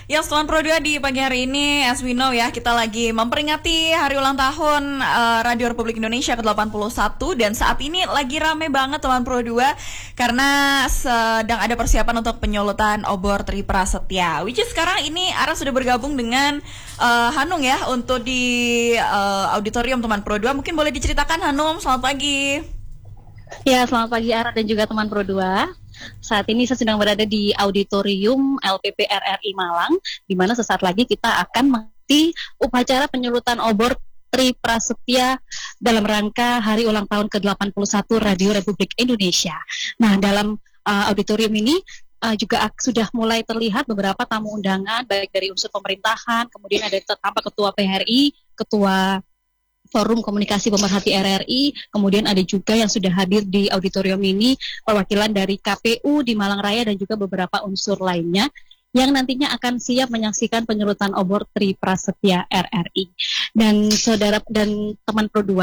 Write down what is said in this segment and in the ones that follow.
Ya, Tuan Pro 2 di pagi hari ini, as we know ya, kita lagi memperingati hari ulang tahun Radio Republik Indonesia ke-81. Dan saat ini lagi rame banget Tuan Pro 2 karena sedang ada persiapan untuk penyulutan obor Tri Prasetya. Which is sekarang ini Ara sudah bergabung dengan Hanung ya untuk di auditorium Teman Pro 2. Mungkin boleh diceritakan Hanung, selamat pagi. Ya, selamat pagi Ara dan juga Teman Pro 2. Saat ini saya sedang berada di auditorium LPP RRI Malang, di mana sesaat lagi kita akan mengikuti upacara penyulutan obor Tri Prasetya dalam rangka hari ulang tahun ke-81 Radio Republik Indonesia. Nah, dalam auditorium ini juga sudah mulai terlihat beberapa tamu undangan, baik dari unsur pemerintahan, kemudian ada tampak Ketua PRI, Ketua Forum Komunikasi Pemerhati RRI, kemudian ada juga yang sudah hadir di auditorium ini perwakilan dari KPU di Malang Raya dan juga beberapa unsur lainnya yang nantinya akan siap menyaksikan penyulutan obor Tri Prasetya RRI. Dan saudara dan Teman Pro 2,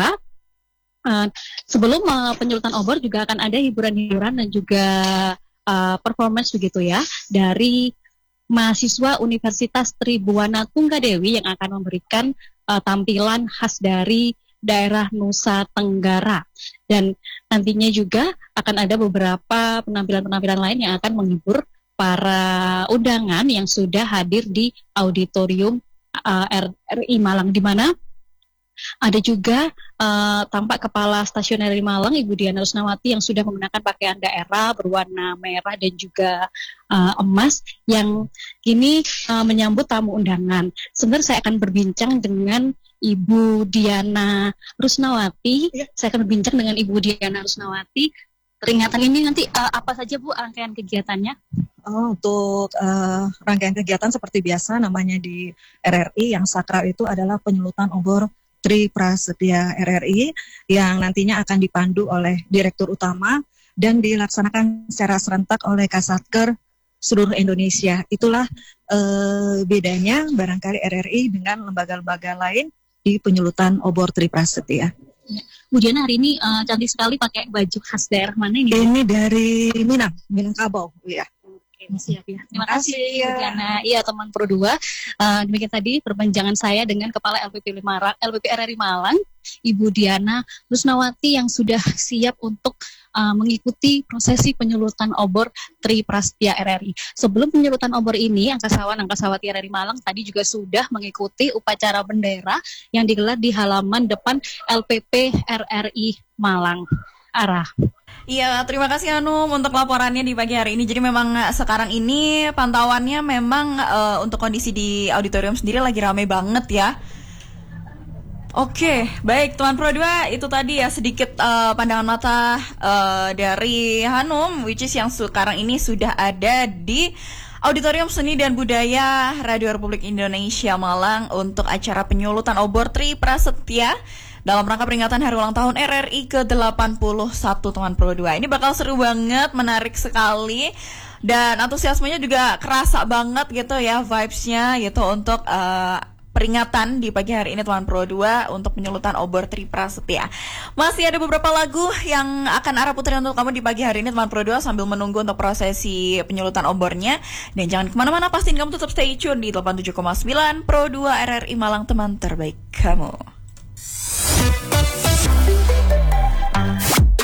sebelum penyulutan obor juga akan ada hiburan-hiburan dan juga performance begitu ya dari mahasiswa Universitas Tribhuwana Tunggadewi yang akan memberikan tampilan khas dari daerah Nusa Tenggara. Dan nantinya juga akan ada beberapa penampilan-penampilan lain yang akan menghibur para undangan yang sudah hadir di auditorium RRI Malang, di mana ada juga tampak Kepala Stasiun RRI Malang, Ibu Diana Rusnawati, yang sudah menggunakan pakaian daerah berwarna merah dan juga emas yang kini menyambut tamu undangan. Sebenarnya saya akan berbincang dengan Ibu Diana Rusnawati. Saya akan berbincang dengan Ibu Diana Rusnawati. Peringatan ini nanti apa saja Bu rangkaian kegiatannya? Untuk rangkaian kegiatan seperti biasa namanya di RRI, yang sakral itu adalah penyulutan obor Tri Prasetya RRI yang nantinya akan dipandu oleh Direktur Utama dan dilaksanakan secara serentak oleh Kasatker seluruh Indonesia. Itulah bedanya barangkali RRI dengan lembaga-lembaga lain di penyulutan obor Tri Prasetya. Bu Diana hari ini cantik sekali pakai baju khas daerah mana ini? Ini dari Minangkabau, ya. Siap ya. Terima kasih Bu Diana. Iya, Teman Pro 2. Demikian tadi perbincangan saya dengan Kepala LPP RRI Malang, Ibu Diana Rusnawati, yang sudah siap untuk mengikuti prosesi penyulutan obor Tri Prasetya RRI. Sebelum penyulutan obor ini, angkasawati RRI Malang tadi juga sudah mengikuti upacara bendera yang digelar di halaman depan LPP RRI Malang. Arah. Iya, terima kasih Hanum untuk laporannya di pagi hari ini. Jadi memang sekarang ini pantauannya memang untuk kondisi di auditorium sendiri lagi rame banget ya. Oke, baik Tuan Pro 2, itu tadi ya sedikit pandangan mata dari Hanum, which is yang sekarang ini sudah ada di Auditorium Seni dan Budaya Radio Republik Indonesia Malang untuk acara penyulutan obor Tri Prasetya dalam rangka peringatan hari ulang tahun RRI ke-81 Teman Pro 2. Ini bakal seru banget, menarik sekali, dan antusiasmenya juga kerasa banget gitu ya, vibes-nya gitu untuk peringatan di pagi hari ini Teman Pro 2 untuk penyulutan obor Tri Prasetya. Masih ada beberapa lagu yang akan Ara puterin untuk kamu di pagi hari ini Teman Pro 2 sambil menunggu untuk prosesi penyulutan obornya. Dan jangan kemana-mana, pastiin kamu tetap stay tune di 87,9 Pro 2 RRI Malang, teman terbaik kamu.